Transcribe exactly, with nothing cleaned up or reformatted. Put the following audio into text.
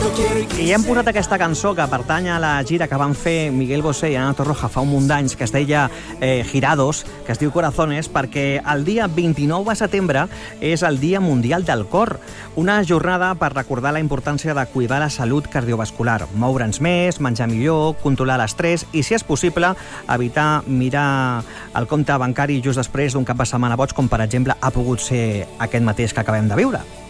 I hem posat aquesta cançó que pertany a la gira que van fer Miguel Bosé i Ana Torroja fa un munt d'anys, que es deia eh, Girados, que es diu Corazones, perquè el dia vint-i-nou de setembre és el Dia Mundial del Cor, una jornada per recordar la importància de cuidar la salut cardiovascular, moure'ns més, menjar millor, controlar l'estrès i, si és possible, evitar mirar el compte bancari just després d'un cap de setmana boig, com per exemple ha pogut ser aquest mateix que acabem de viure.